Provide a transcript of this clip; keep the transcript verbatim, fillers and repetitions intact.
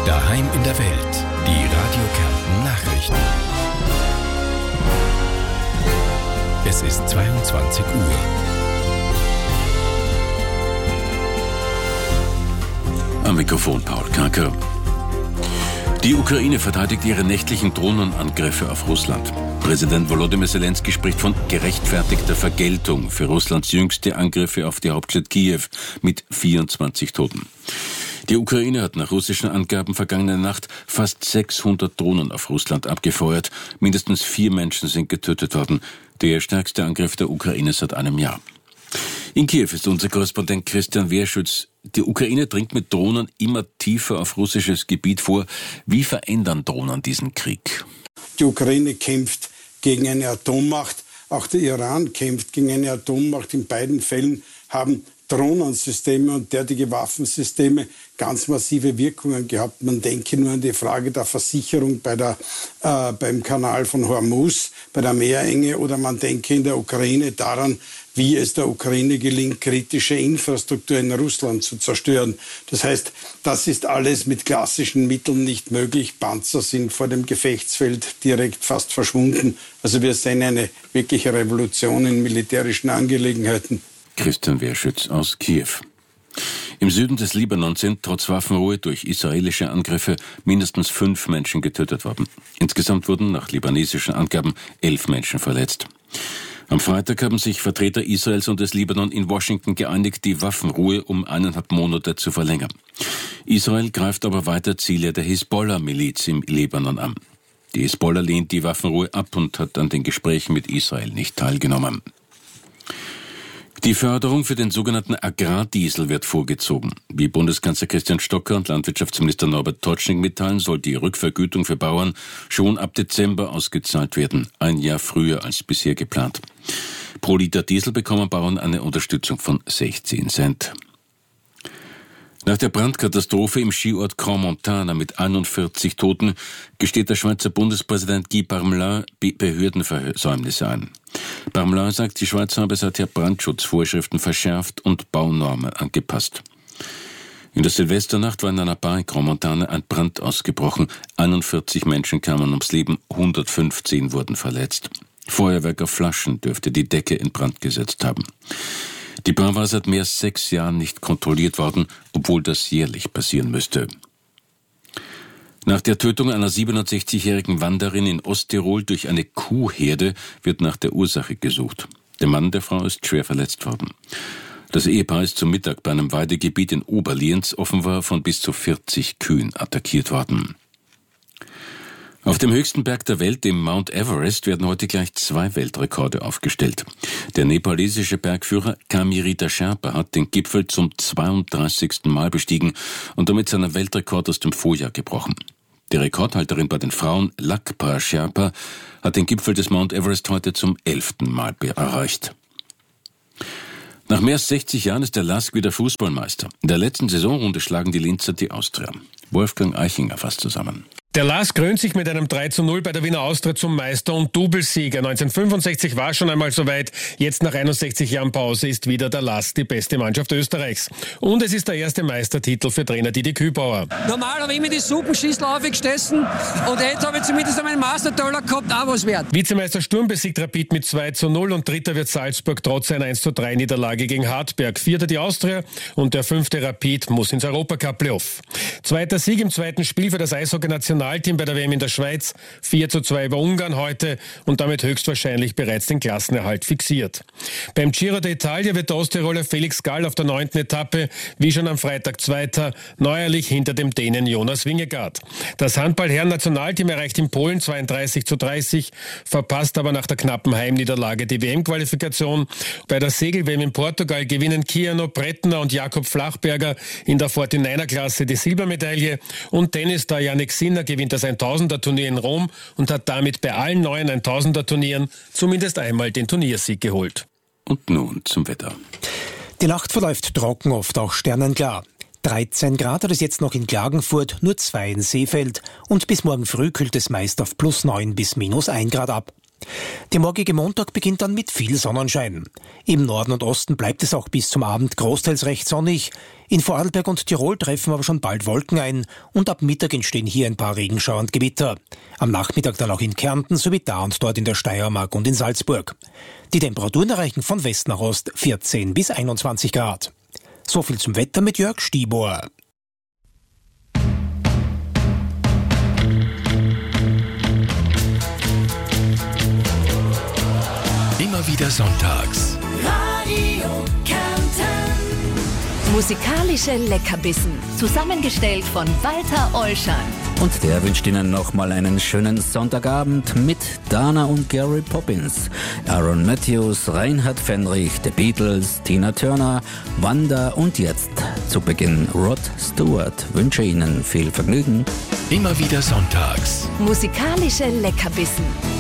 Daheim in der Welt. Die Radio Kärnten Nachrichten. Es ist zweiundzwanzig Uhr. Am Mikrofon Paul Kacker. Die Ukraine verteidigt ihre nächtlichen Drohnenangriffe auf Russland. Präsident Volodymyr Zelensky spricht von gerechtfertigter Vergeltung für Russlands jüngste Angriffe auf die Hauptstadt Kiew mit vierundzwanzig Toten. Die Ukraine hat nach russischen Angaben vergangene Nacht fast sechshundert Drohnen auf Russland abgefeuert. Mindestens vier Menschen sind getötet worden. Der stärkste Angriff der Ukraine seit einem Jahr. In Kiew ist unser Korrespondent Christian Wehrschütz. Die Ukraine dringt mit Drohnen immer tiefer auf russisches Gebiet vor. Wie verändern Drohnen diesen Krieg? Die Ukraine kämpft gegen eine Atommacht. Auch der Iran kämpft gegen eine Atommacht. In beiden Fällen haben Drohnensysteme und derartige Waffensysteme ganz massive Wirkungen gehabt. Man denke nur an die Frage der Versicherung bei der, äh, beim Kanal von Hormuz, bei der Meerenge, oder man denke in der Ukraine daran, wie es der Ukraine gelingt, kritische Infrastruktur in Russland zu zerstören. Das heißt, das ist alles mit klassischen Mitteln nicht möglich. Panzer sind vor dem Gefechtsfeld direkt fast verschwunden. Also wir sehen eine wirkliche Revolution in militärischen Angelegenheiten. Christian Wehrschütz aus Kiew. Im Süden des Libanon sind trotz Waffenruhe durch israelische Angriffe mindestens fünf Menschen getötet worden. Insgesamt wurden nach libanesischen Angaben elf Menschen verletzt. Am Freitag haben sich Vertreter Israels und des Libanon in Washington geeinigt, die Waffenruhe um eineinhalb Monate zu verlängern. Israel greift aber weiter Ziele der Hisbollah-Miliz im Libanon an. Die Hisbollah lehnt die Waffenruhe ab und hat an den Gesprächen mit Israel nicht teilgenommen. Die Förderung für den sogenannten Agrardiesel wird vorgezogen. Wie Bundeskanzler Christian Stocker und Landwirtschaftsminister Norbert Totschnig mitteilen, soll die Rückvergütung für Bauern schon ab Dezember ausgezahlt werden, ein Jahr früher als bisher geplant. Pro Liter Diesel bekommen Bauern eine Unterstützung von sechzehn Cent. Nach der Brandkatastrophe im Skiort Crans-Montana mit einundvierzig Toten gesteht der Schweizer Bundespräsident Guy Parmelin Behördenversäumnisse ein. Parmelin sagt, die Schweiz habe seither Brandschutzvorschriften verschärft und Baunormen angepasst. In der Silvesternacht war in einer Bar in Crans-Montana ein Brand ausgebrochen. einundvierzig Menschen kamen ums Leben, hundertfünfzehn wurden verletzt. Feuerwerk auf Flaschen dürfte die Decke in Brand gesetzt haben. Die Bar war seit mehr als sechs Jahren nicht kontrolliert worden, obwohl das jährlich passieren müsste. Nach der Tötung einer siebenundsechzigjährigen Wanderin in Osttirol durch eine Kuhherde wird nach der Ursache gesucht. Der Mann der Frau ist schwer verletzt worden. Das Ehepaar ist zum Mittag bei einem Weidegebiet in Oberlienz offenbar von bis zu vierzig Kühen attackiert worden. Auf dem höchsten Berg der Welt, dem Mount Everest, werden heute gleich zwei Weltrekorde aufgestellt. Der nepalesische Bergführer Kamirita Sherpa hat den Gipfel zum zweiunddreißigsten Mal bestiegen und damit seinen Weltrekord aus dem Vorjahr gebrochen. Die Rekordhalterin bei den Frauen, Lakpa Sherpa, hat den Gipfel des Mount Everest heute zum elften Mal erreicht. Nach mehr als sechzig Jahren ist der L A S K wieder Fußballmeister. In der letzten Saisonrunde schlagen die Linzer die Austria. Wolfgang Eichinger fasst zusammen. Der L A S krönt sich mit einem drei zu null bei der Wiener Austria zum Meister und Doublesieger. neunzehnhundertfünfundsechzig war schon einmal soweit. Jetzt nach einundsechzig Jahren Pause ist wieder der L A S die beste Mannschaft Österreichs. Und es ist der erste Meistertitel für Trainer Didi Kübauer. Normal habe ich immer die Suppenschüssel aufgegessen und jetzt habe ich zumindest einmal einen Meistertaler gehabt, auch was wert. Vizemeister Sturm besiegt Rapid mit zwei zu null und dritter wird Salzburg trotz einer eins zu drei Niederlage gegen Hartberg. Vierter die Austria und der fünfte Rapid muss ins Europacup-Playoff. Zweiter Sieg im zweiten Spiel für das Eishockey-Nationalteam bei der W M in der Schweiz. vier zu zwei über Ungarn heute und damit höchstwahrscheinlich bereits den Klassenerhalt fixiert. Beim Giro d'Italia wird der Osttiroler Felix Gall auf der neunten Etappe wie schon am Freitag Zweiter, neuerlich hinter dem Dänen Jonas Vingegaard. Das Handball-Herren-Nationalteam erreicht in Polen zweiunddreißig zu dreißig, verpasst aber nach der knappen Heimniederlage die W M-Qualifikation. Bei der Segel-W M in Portugal gewinnen Kiano Brettner und Jakob Flachberger in der Forty-Niner-Klasse die Silbermedaille und Tennisstar Jannik Sinner gewinnt das Tausender-Turnier in Rom und hat damit bei allen neuen Tausender-Turnieren zumindest einmal den Turniersieg geholt. Und nun zum Wetter. Die Nacht verläuft trocken, oft auch sternenklar. dreizehn Grad hat es jetzt noch in Klagenfurt, nur zwei in Seefeld und bis morgen früh kühlt es meist auf plus neun bis minus ein Grad ab. Der morgige Montag beginnt dann mit viel Sonnenschein. Im Norden und Osten bleibt es auch bis zum Abend großteils recht sonnig. In Vorarlberg und Tirol treffen aber schon bald Wolken ein und ab Mittag entstehen hier ein paar Regenschauer und Gewitter. Am Nachmittag dann auch in Kärnten sowie da und dort in der Steiermark und in Salzburg. Die Temperaturen erreichen von West nach Ost vierzehn bis einundzwanzig Grad. So viel zum Wetter mit Jörg Stieber. Immer wieder sonntags. Radio Kärnten. Musikalische Leckerbissen, zusammengestellt von Walter Ollschan. Und der wünscht Ihnen nochmal einen schönen Sonntagabend mit Dana und Gary Poppins, Aaron Matthews, Reinhard Fendrich, The Beatles, Tina Turner, Wanda und jetzt zu Beginn Rod Stewart. Wünsche Ihnen viel Vergnügen. Immer wieder sonntags. Musikalische Leckerbissen.